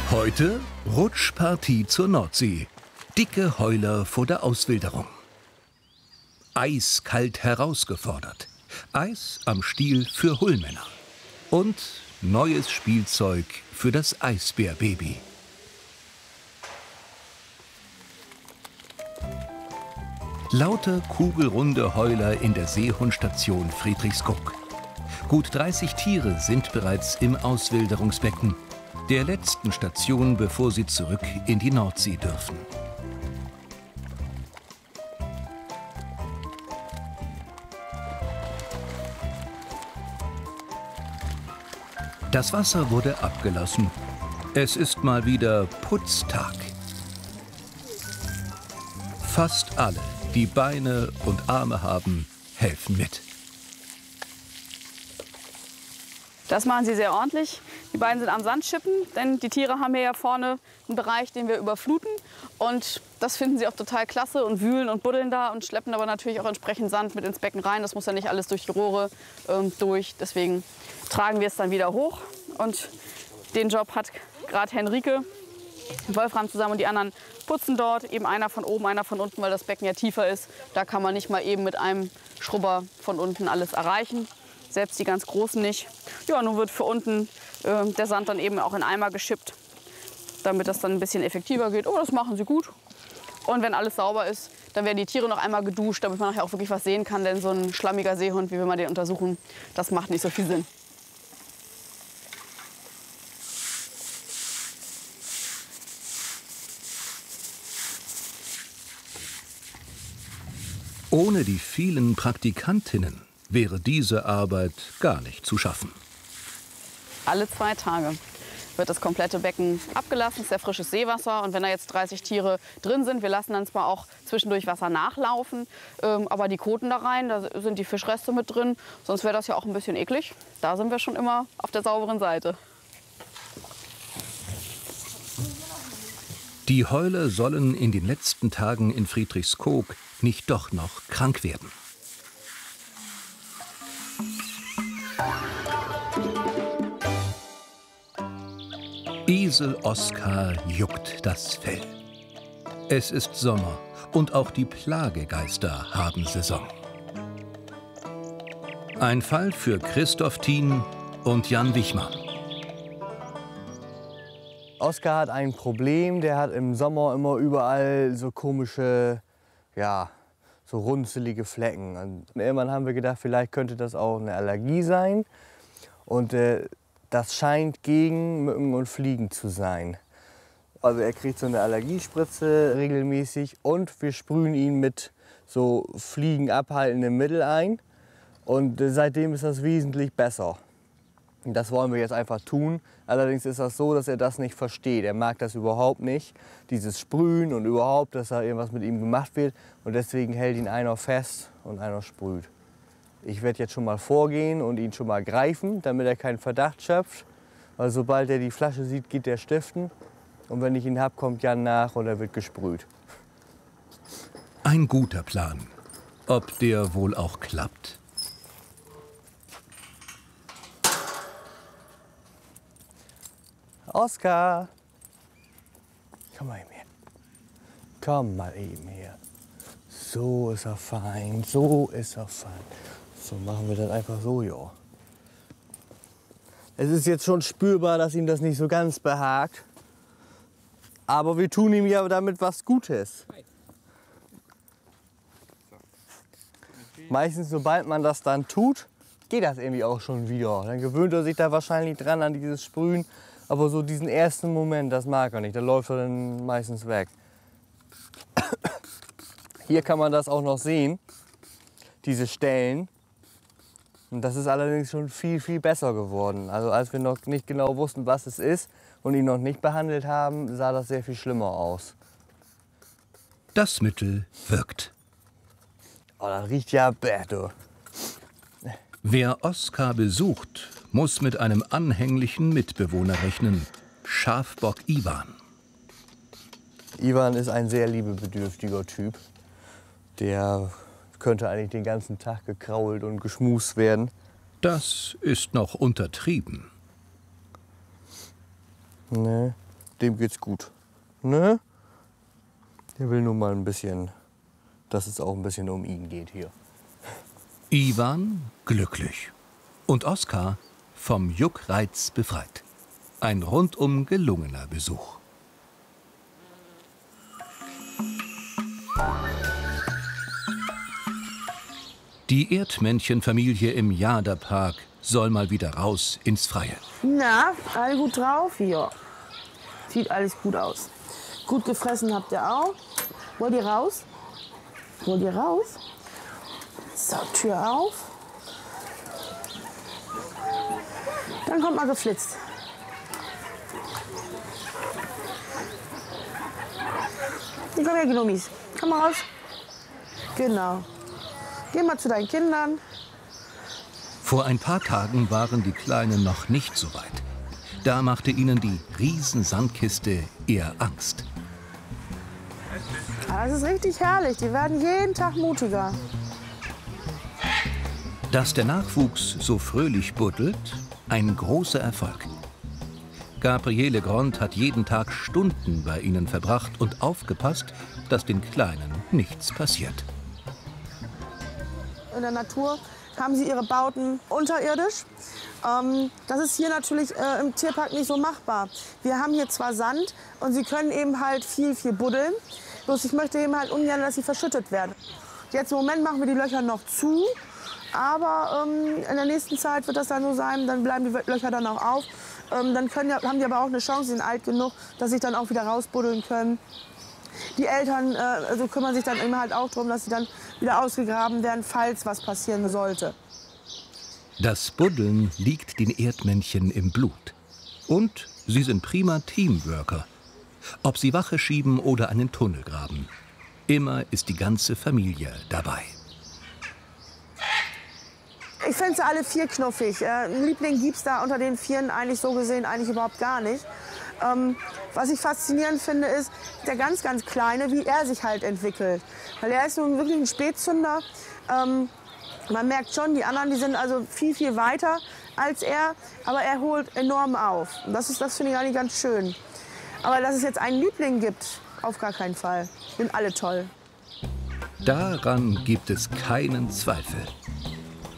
Heute Rutschpartie zur Nordsee. Dicke Heuler vor der Auswilderung. Eiskalt herausgefordert. Eis am Stiel für Hullmänner. Und neues Spielzeug für das Eisbärbaby. Lauter kugelrunde Heuler in der Seehundstation Friedrichskoog. Gut 30 Tiere sind bereits im Auswilderungsbecken, der letzten Station, bevor sie zurück in die Nordsee dürfen. Das Wasser wurde abgelassen. Es ist mal wieder Putztag. Fast alle, die Beine und Arme haben, helfen mit. Das machen sie sehr ordentlich. Die beiden sind am Sandschippen, denn die Tiere haben ja vorne einen Bereich, den wir überfluten. Und das finden sie auch total klasse und wühlen und buddeln da und schleppen aber natürlich auch entsprechend Sand mit ins Becken rein. Das muss ja nicht alles durch die Rohre durch. Deswegen tragen wir es dann wieder hoch. Und den Job hat gerade Henrike, Wolfram zusammen und die anderen putzen dort. Eben einer von oben, einer von unten, weil das Becken ja tiefer ist. Da kann man nicht mal eben mit einem Schrubber von unten alles erreichen. Selbst die ganz großen nicht. Ja, nun wird für unten der Sand dann eben auch in Eimer geschippt, damit das dann ein bisschen effektiver geht. Oh, das machen sie gut. Und wenn alles sauber ist, dann werden die Tiere noch einmal geduscht, damit man nachher auch wirklich was sehen kann. Denn so ein schlammiger Seehund, wie wir mal den untersuchen, das macht nicht so viel Sinn. Ohne die vielen Praktikantinnen wäre diese Arbeit gar nicht zu schaffen. Alle 2 Tage wird das komplette Becken abgelassen, ist sehr frisches Seewasser. Und wenn da jetzt 30 Tiere drin sind, wir lassen dann zwar auch zwischendurch Wasser nachlaufen, aber die Koten da rein, da sind die Fischreste mit drin. Sonst wäre das ja auch ein bisschen eklig. Da sind wir schon immer auf der sauberen Seite. Die Heuler sollen in den letzten Tagen in Friedrichskoog nicht doch noch krank werden. Esel Oskar juckt das Fell. Es ist Sommer und auch die Plagegeister haben Saison. Ein Fall für Christoph Thien und Jan Wichmann. Oskar hat ein Problem, der hat im Sommer immer überall so komische, ja, so runzelige Flecken. Und irgendwann haben wir gedacht, vielleicht könnte das auch eine Allergie sein. Und das scheint gegen Mücken und Fliegen zu sein. Also er kriegt so eine Allergiespritze regelmäßig und wir sprühen ihn mit so fliegenabhaltendem Mittel ein. Und seitdem ist das wesentlich besser. Und das wollen wir jetzt einfach tun. Allerdings ist das so, dass er das nicht versteht. Er mag das überhaupt nicht, dieses Sprühen und überhaupt, dass da irgendwas mit ihm gemacht wird. Und deswegen hält ihn einer fest und einer sprüht. Ich werde jetzt schon mal vorgehen und ihn schon mal greifen, damit er keinen Verdacht schöpft. Weil sobald er die Flasche sieht, geht er stiften. Und wenn ich ihn habe, kommt Jan nach und er wird gesprüht. Ein guter Plan. Ob der wohl auch klappt? Oskar! Komm mal eben her. Komm mal eben her. So ist er fein, so ist er fein. So machen wir das einfach so, ja. Es ist jetzt schon spürbar, dass ihm das nicht so ganz behagt. Aber wir tun ihm ja damit was Gutes. Meistens, sobald man das dann tut, geht das irgendwie auch schon wieder. Dann gewöhnt er sich da wahrscheinlich dran an dieses Sprühen. Aber so diesen ersten Moment, das mag er nicht. Da läuft er dann meistens weg. Hier kann man das auch noch sehen, diese Stellen. Und das ist allerdings schon viel, viel besser geworden. Also als wir noch nicht genau wussten, was es ist und ihn noch nicht behandelt haben, sah das sehr viel schlimmer aus. Das Mittel wirkt. Oh, das riecht ja bäh, du. Wer Oskar besucht, muss mit einem anhänglichen Mitbewohner rechnen. Schafbock Iwan. Iwan ist ein sehr liebebedürftiger Typ. Der könnte eigentlich den ganzen Tag gekrault und geschmust werden. Das ist noch untertrieben. Nee. dem geht's gut. Ne? Der will nur mal ein bisschen, dass es auch ein bisschen um ihn geht hier. Iwan glücklich und Oskar vom Juckreiz befreit. Ein rundum gelungener Besuch. Die Erdmännchenfamilie im Jaderpark soll mal wieder raus ins Freie. Na, alle gut drauf? Ja. Sieht alles gut aus. Gut gefressen habt ihr auch. Wollt ihr raus? Wollt ihr raus? So, Tür auf. Dann kommt mal geflitzt. Komm her, Gnummis. Komm mal raus. Genau. Geh mal zu deinen Kindern. Vor ein paar Tagen waren die Kleinen noch nicht so weit. Da machte ihnen die Riesensandkiste eher Angst. Das ist richtig herrlich. Die werden jeden Tag mutiger. Dass der Nachwuchs so fröhlich buddelt, ein großer Erfolg. Gabriele Grond hat jeden Tag Stunden bei ihnen verbracht und aufgepasst, dass den Kleinen nichts passiert. In der Natur haben sie ihre Bauten unterirdisch. Das ist hier natürlich im Tierpark nicht so machbar. Wir haben hier zwar Sand und sie können eben halt viel buddeln. Bloß ich möchte eben halt ungern, dass sie verschüttet werden. Jetzt im Moment machen wir die Löcher noch zu. Aber in der nächsten Zeit wird das dann so sein, dann bleiben die Löcher dann auch auf. Dann haben die aber auch eine Chance, sie sind alt genug, dass sie dann auch wieder rausbuddeln können. Die Eltern kümmern sich dann immer halt auch darum, dass sie dann wieder ausgegraben werden, falls was passieren sollte. Das Buddeln liegt den Erdmännchen im Blut. Und sie sind prima Teamworker. Ob sie Wache schieben oder einen Tunnel graben. Immer ist die ganze Familie dabei. Ich finde sie alle vier knuffig. Einen Liebling gibt es da unter den Vieren eigentlich so gesehen eigentlich überhaupt gar nicht. Was ich faszinierend finde, ist der ganz Kleine, wie er sich halt entwickelt. Weil er ist nun wirklich ein Spätzünder. Man merkt schon, die anderen, die sind also viel weiter als er, aber er holt enorm auf. Und das finde ich eigentlich ganz schön. Aber dass es jetzt einen Liebling gibt, auf gar keinen Fall. Sind alle toll. Daran gibt es keinen Zweifel.